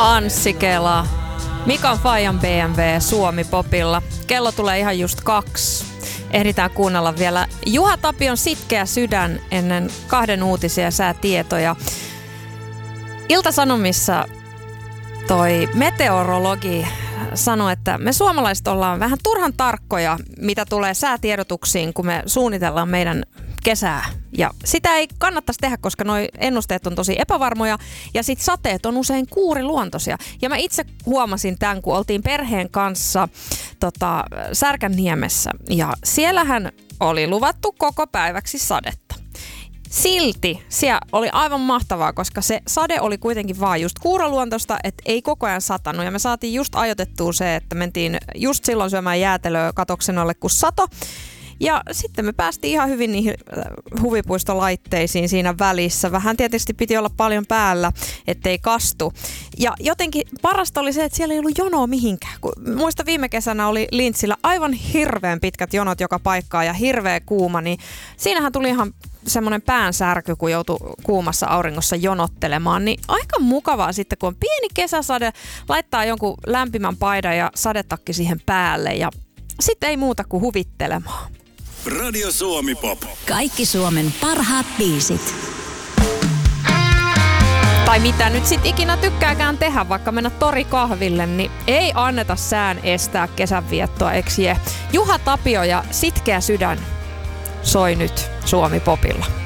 Anssi Kela, Mikan Fajan BMW Suomi Popilla. Kello tulee ihan just 2. Ehditään kuunnella vielä Juha Tapion Sitkeä sydän ennen 2 uutisia säätietoja. Ilta-Sanomissa toi meteorologi sanoi, että me suomalaiset ollaan vähän turhan tarkkoja, mitä tulee säätiedotuksiin, kun me suunnitellaan meidän kesää. Ja sitä ei kannattaisi tehdä, koska nuo ennusteet on tosi epävarmoja ja sit sateet on usein kuuriluontoisia. Ja mä itse huomasin tämän, kun oltiin perheen kanssa Särkänniemessä ja siellähän oli luvattu koko päiväksi sadetta. Silti siellä oli aivan mahtavaa, koska se sade oli kuitenkin vaan just kuuraluontoista, että ei koko ajan satanut. Ja me saatiin just ajoitettua se, että mentiin just silloin syömään jäätelöä katoksen alle, kun sato. Ja sitten me päästiin ihan hyvin niihin huvipuistolaitteisiin siinä välissä. Vähän tietysti piti olla paljon päällä, ettei kastu. Ja jotenkin parasta oli se, että siellä ei ollut jonoa mihinkään. Muista viime kesänä oli Lintsillä aivan hirveän pitkät jonot joka paikkaan ja hirveä kuuma, niin siinähän tuli ihan semmoinen päänsärky, kun joutui kuumassa auringossa jonottelemaan, niin aika mukavaa sitten, kun on pieni kesäsade, laittaa jonkun lämpimän paidan ja sadetakki siihen päälle ja sitten ei muuta kuin huvittelemaan. Radio Suomi Pop. Kaikki Suomen parhaat biisit. Tai mitä nyt sit ikinä tykkääkään tehdä, vaikka mennä torikahville, niin ei anneta sään estää kesänviettoa, eksije. Juha Tapio ja Sitkeä sydän soi nyt Suomi Popilla.